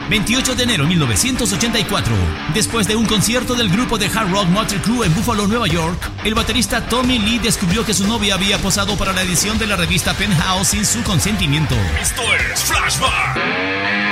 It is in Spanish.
28 de enero de 1984. Después de un concierto del grupo de hard rock Mötley Crüe en Buffalo, Nueva York, el baterista Tommy Lee descubrió que su novia había posado para la edición de la revista Penthouse sin su consentimiento. Esto es Flashback.